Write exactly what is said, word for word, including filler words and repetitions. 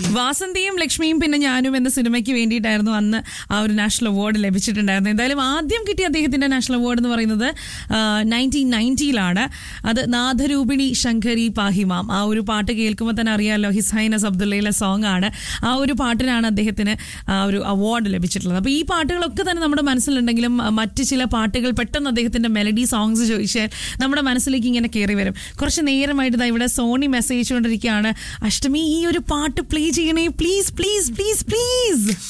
വാസന്തിയും ലക്ഷ്മിയും പിന്നെ ഞാനും എന്ന സിനിമയ്ക്ക് വേണ്ടിയിട്ടായിരുന്നു അന്ന് ആ ഒരു നാഷണൽ അവാർഡ് ലഭിച്ചിട്ടുണ്ടായിരുന്നത്. എന്തായാലും ആദ്യം കിട്ടിയ അദ്ദേഹത്തിന്റെ നാഷണൽ അവാർഡ് എന്ന് പറയുന്നത് നയൻറ്റീൻ നയൻറ്റിയിലാണ്. അത് നാദരൂപിണി ശങ്കരി പാഹിമാം. ആ ഒരു പാട്ട് കേൾക്കുമ്പോൾ തന്നെ അറിയാമല്ലോ, ഹിസ് ഹൈനസ് അബ്ദുള്ളയിലെ സോങ് ആണ്. ആ ഒരു പാട്ടിനാണ് അദ്ദേഹത്തിന് ആ ഒരു അവാർഡ് ലഭിച്ചിട്ടുള്ളത്. അപ്പോൾ ഈ പാട്ടുകളൊക്കെ തന്നെ നമ്മുടെ മനസ്സിലുണ്ടെങ്കിലും മറ്റ് ചില പാട്ടുകൾ പെട്ടെന്ന് അദ്ദേഹത്തിന്റെ മെലഡി സോങ്സ് ചോദിച്ചാൽ നമ്മുടെ മനസ്സിലേക്ക് ഇങ്ങനെ കയറി വരും. കുറച്ച് നേരമായിട്ട് ഇവിടെ സോണി മെസ്സേജ് കൊണ്ടിരിക്കുകയാണ്, അഷ്ടമി ഈ ഒരു പാട്ട് പ്ലേ ചെയ്യണേ പ്ലീസ് പ്ലീസ് പ്ലീസ് പ്ലീസ്.